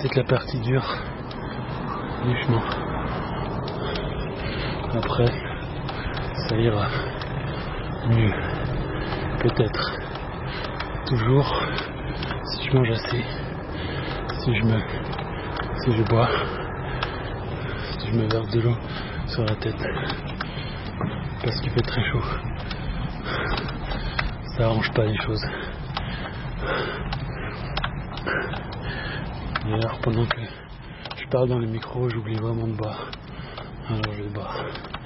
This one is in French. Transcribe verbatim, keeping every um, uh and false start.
peut-être la partie dure du chemin. Après, ça ira mieux. Peut-être. Toujours, si je mange assez, si je me, si je bois, si je me verse de l'eau sur la tête, parce qu'il fait très chaud. Ça arrange pas les choses. D'ailleurs, pendant que je parle dans le micro, j'oublie vraiment de boire. Alors je vais boire.